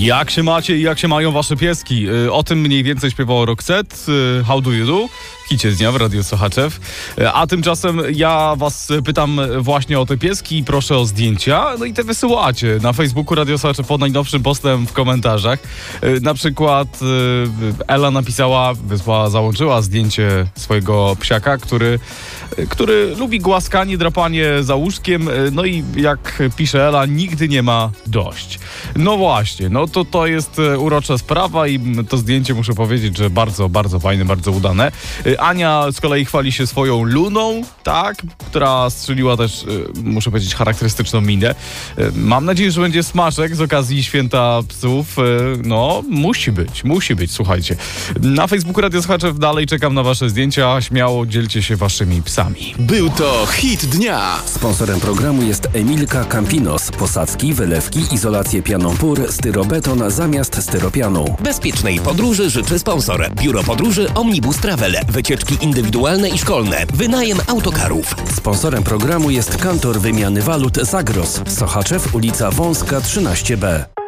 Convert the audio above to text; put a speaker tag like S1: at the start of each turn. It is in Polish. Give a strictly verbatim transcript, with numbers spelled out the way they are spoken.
S1: Jak się macie i jak się mają wasze pieski? O tym mniej więcej śpiewało Roxette, How Do You Do? W hicie z dnia w Radiu Sochaczew. A tymczasem ja was pytam właśnie o te pieski i proszę o zdjęcia. No i te wysyłacie na Facebooku Radio Sochaczew pod najnowszym postem w komentarzach. Na przykład Ela napisała, wysłała, załączyła zdjęcie swojego psiaka, który, który lubi głaskanie, drapanie za łóżkiem. No i jak pisze Ela, nigdy nie ma dość. No właśnie, no to to jest urocza sprawa i to zdjęcie, muszę powiedzieć, że bardzo, bardzo fajne, bardzo udane. Ania z kolei chwali się swoją Luną, tak, która strzeliła też, muszę powiedzieć, charakterystyczną minę. Mam nadzieję, że będzie smaczek z okazji Święta Psów. No, musi być, musi być, słuchajcie. Na Facebooku Radio Sochaczew dalej czekam na wasze zdjęcia, śmiało dzielcie się waszymi psami.
S2: Był to hit dnia.
S3: Sponsorem programu jest Emilka Campinos. Posadzki, wylewki, izolację pianą pór, styrobeton zamiast styropianu.
S4: Bezpiecznej podróży życzy sponsor. Biuro Podróży Omnibus Travel. Wycieczki indywidualne i szkolne. Wynajem autokarów.
S3: Sponsorem programu jest Kantor Wymiany Walut Zagros. Sochaczew, ulica Wąska trzynaście B.